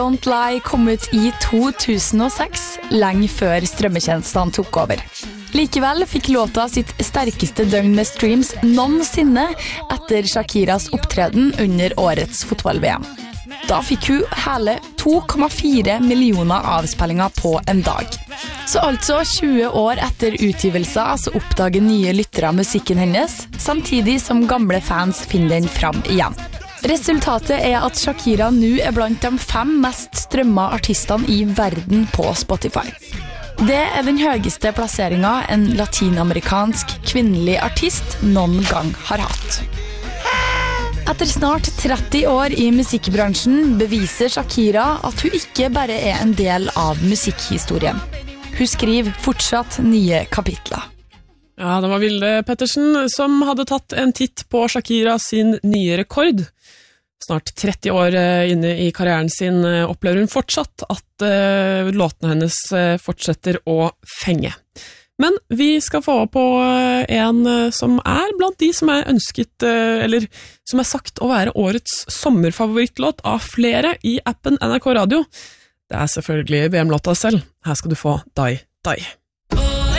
Don't Lie kom ut i 2006, lenge før strømmetjenestene tok over. Likevel fikk låta sitt sterkeste døgn med streams noensinne etter Shakiras opptreden under årets fotball-VM. Da fikk hun hele 2,4 millioner avspillinger på en dag. Så altså 20 år etter utgivelser så oppdager nye lyttere musikken hennes, samtidig som gamle fans finner den fram igjen. Resultatet at Shakira nå blant de 5 mest strømmede artistene i verden på Spotify. Det den høyeste plasseringen en latinamerikansk kvinnelig artist noen gang har hatt. Etter snart 30 år i musikkbransjen beviser Shakira at hun ikke bare en del av musikkhistorien. Hun skriver fortsatt nye kapitler. Ja, det var Vilde Pettersen som hadde tatt en titt på Shakira sin nye rekord. Snart 30 år inne i karrieren sin opplever hun fortsatt at låtene hennes fortsetter å fenge. Men vi skal få på en som blant de som ønsket, eller som sagt å være årets sommerfavorittlåt av flere i appen NRK Radio. Det selvfølgelig VM-låta selv. Her skal du få Die Die.